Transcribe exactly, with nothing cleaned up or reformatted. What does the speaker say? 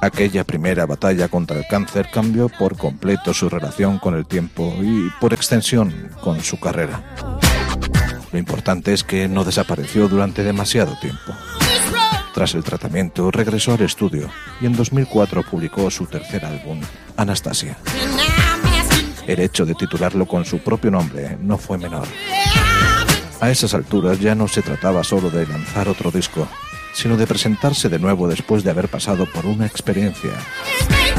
Aquella primera batalla contra el cáncer cambió por completo su relación con el tiempo y, por extensión, con su carrera. Lo importante es que no desapareció durante demasiado tiempo. Tras el tratamiento, regresó al estudio y en dos mil cuatro publicó su tercer álbum, Anastasia. El hecho de titularlo con su propio nombre no fue menor. A esas alturas ya no se trataba solo de lanzar otro disco, sino de presentarse de nuevo después de haber pasado por una experiencia.